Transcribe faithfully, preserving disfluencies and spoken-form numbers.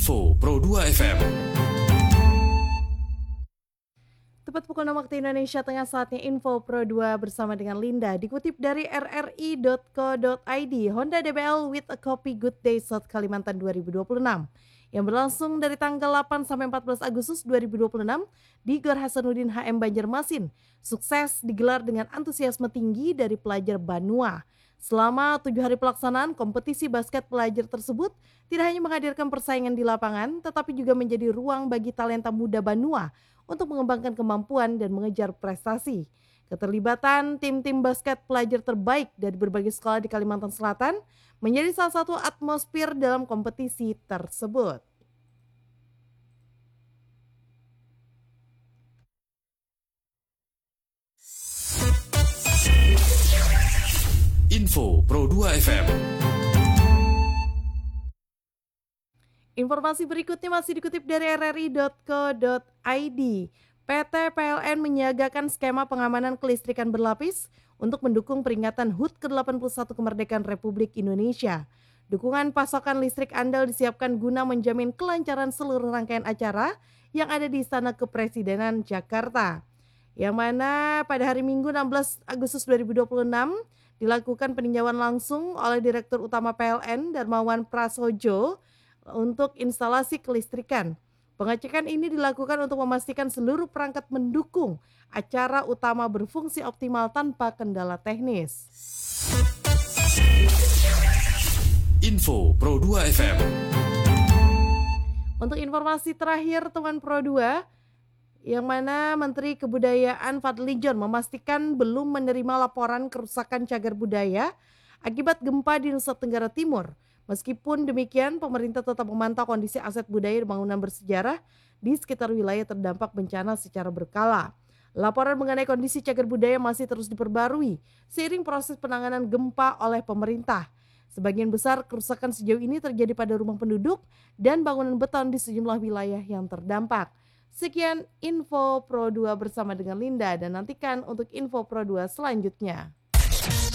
Info Pro dua F M. Tepat pukul enam waktu Indonesia Tengah, saatnya Info Pro dua bersama dengan Linda. Dikutip dari r r i dot co dot i d, Honda D B L with a Copy Good Day South Kalimantan dua ribu dua puluh enam yang berlangsung dari tanggal delapan sampai empat belas Agustus dua ribu dua puluh enam di Gor Hasanuddin H M Banjarmasin. Sukses digelar dengan antusiasme tinggi dari pelajar Banua. Selama tujuh hari pelaksanaan, kompetisi basket pelajar tersebut tidak hanya menghadirkan persaingan di lapangan, tetapi juga menjadi ruang bagi talenta muda Banua untuk mengembangkan kemampuan dan mengejar prestasi. Keterlibatan tim-tim basket pelajar terbaik dari berbagai sekolah di Kalimantan Selatan menjadi salah satu atmosfer dalam kompetisi tersebut. Info Pro dua F M. Informasi berikutnya masih dikutip dari r r i dot co dot i d. P T P L N menyiagakan skema pengamanan kelistrikan berlapis untuk mendukung peringatan H U T ke delapan puluh satu kemerdekaan Republik Indonesia. Dukungan pasokan listrik andal disiapkan guna menjamin kelancaran seluruh rangkaian acara yang ada di Istana Kepresidenan Jakarta. Yang mana pada hari Minggu enam belas Agustus dua ribu dua puluh enam dilakukan peninjauan langsung oleh Direktur Utama P L N Darmawan Prasojo untuk instalasi kelistrikan. Pengecekan ini dilakukan untuk memastikan seluruh perangkat mendukung acara utama berfungsi optimal tanpa kendala teknis. Info Pro dua F M. Untuk informasi terakhir teman Pro dua, yang mana Menteri Kebudayaan Fadly John memastikan belum menerima laporan kerusakan cagar budaya akibat gempa di Nusa Tenggara Timur. Meskipun demikian, pemerintah tetap memantau kondisi aset budaya dan bangunan bersejarah di sekitar wilayah terdampak bencana secara berkala. Laporan mengenai kondisi cagar budaya masih terus diperbarui seiring proses penanganan gempa oleh pemerintah. Sebagian besar kerusakan sejauh ini terjadi pada rumah penduduk dan bangunan beton di sejumlah wilayah yang terdampak. Sekian Info Pro dua bersama dengan Linda, dan nantikan untuk Info Pro dua selanjutnya.